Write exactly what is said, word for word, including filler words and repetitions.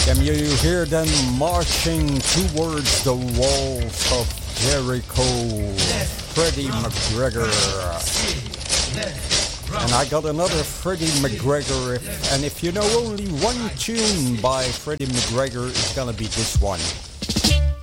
Can you hear them marching towards the walls of Jericho? Freddie McGregor. And I got another Freddie McGregor, if, and if you know only one tune by Freddie McGregor, it's gonna be this one.